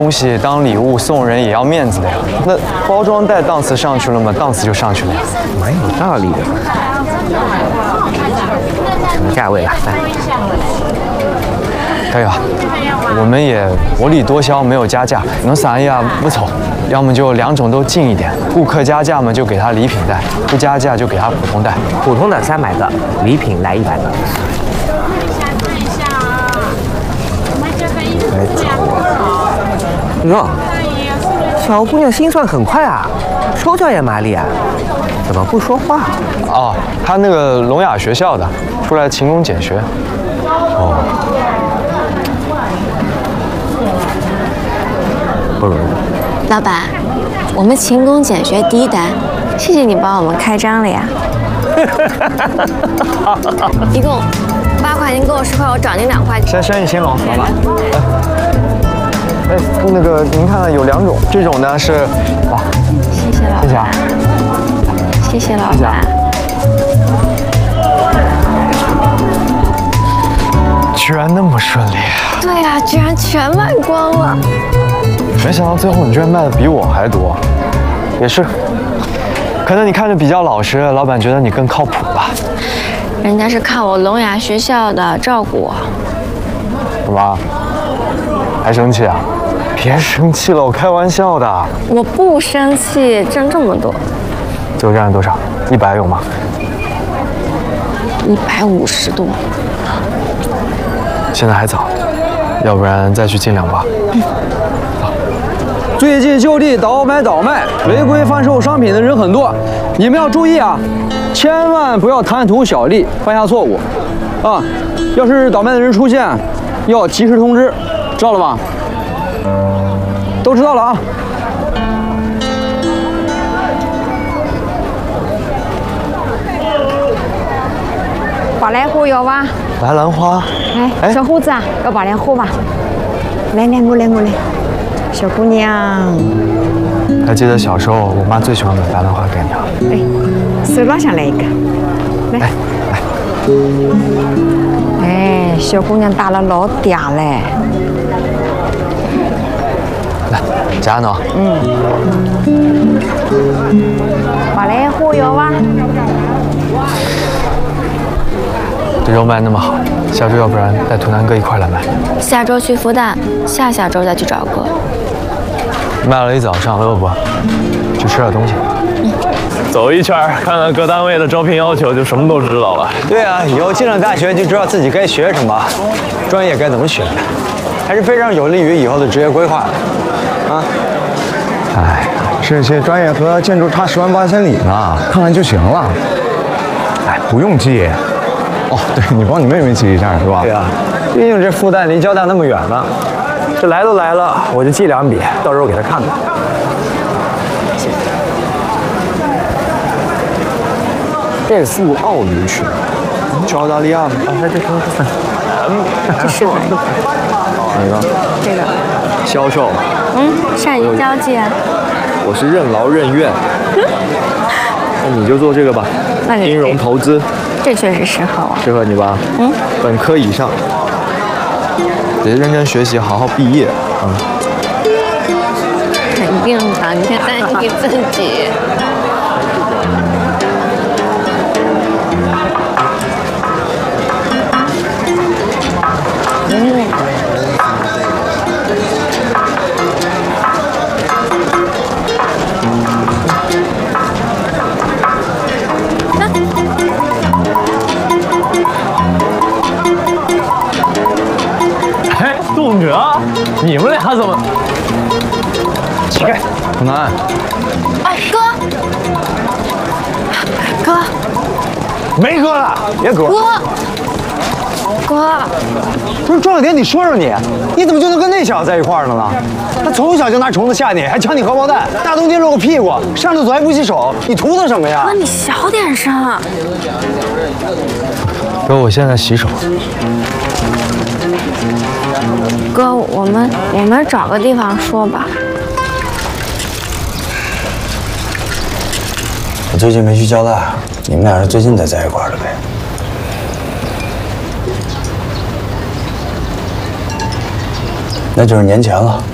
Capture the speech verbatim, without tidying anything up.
东西当礼物送人也要面子的呀。那包装袋档次上去了嘛，档次就上去了呀。 蛮有道理的。什么价位了？来， 可以吧？我们也薄利多销，没有加价。能散一啊不丑，要么就两种都近一点。顾客加价嘛，就给他礼品袋；不加价就给他普通袋。 普通的三百个，礼品来一百个。 看一下啊，我们这个衣服哎， 呀走了。哟，小姑娘心算很快啊，手脚也麻利啊，怎么不说话？ 哦，他那个聋哑学校的，出来勤工俭学。哦。 不容易。 老板，我们勤工俭学第一单，谢谢你帮我们开张了呀。一共八块，您给我十块，我找您两块。 先生意兴隆，老板。哎，那个您看看有两种，这种呢是，啊， 谢谢老板。谢谢老板。 居然那么顺利。 对呀，居然全卖光了。 没想到最后你居然卖的比我还多，也是，可能你看着比较老实，老板觉得你更靠谱吧。 人家是看我聋哑学校的照顾我。 干嘛？还生气啊？别生气了，我开玩笑的。 我不生气，挣这么多。 最后挣了多少？一百有吗？ 一百五十多。 现在还早，要不然再去进两包。 嗯。 最近就地倒买倒卖、违规贩售商品的人很多，你们要注意啊，千万不要贪图小利，犯下错误啊！要是倒卖的人出现，要及时通知，知道了吧？都知道了啊。 宝莱坞有吧？ 白兰花。 哎，小胡子啊，要宝莱坞吧？来来，我来我来。小姑娘， 还记得小时候我妈最喜欢买白兰花给你啊？ 哎，手掌上来一个，来来来。哎，小姑娘打了老嗲嘞。 来，夹呢？ 嗯。宝莱坞有吧？ 这肉卖那么好，下周要不然带图南哥一块来卖。 下周去复旦，下下周再去找哥。 卖了一早上，饿不？去吃点东西。 嗯。 走一圈，看看各单位的招聘要求，就什么都知道了。 对啊，以后进了大学就知道自己该学什么，专业该怎么选，还是非常有利于以后的职业规划的。啊。 哎，这些专业和建筑差十万八千里呢，看看就行了。哎，不用记。哦，对，你帮你妹妹记一下是吧？ 对啊，毕竟这复旦离交大那么远呢，这来都来了，我就记两笔，到时候给她看看。这个是澳语区，去澳大利亚吗？啊，这这这这是哪个？ 哪个？ 这个。 销售。 嗯，善于交际啊。 我是任劳任怨。那你就做这个吧。 那你金融投资。 这确实适合我。 适合你吧？ 嗯。 本科以上。 得认真学习，好好毕业。嗯。 肯定的，你看你自己。 哎，杜女啊，你们俩怎么？ 乞丐，图南。 哎，哥，哥， 没哥了，别哥。 哥，哥， 不是庄小蝶，你说说你，你怎么就能跟那小子在一块儿了呢？他从小就拿虫子吓你，还抢你荷包蛋，大冬天露个屁股，上厕所还不洗手，你图他什么呀？ 哥，你小点声。 哥，我现在洗手。 哥，我们我们找个地方说吧。 我最近没去交大，你们俩是最近才在一块儿的呗？那就是年前了。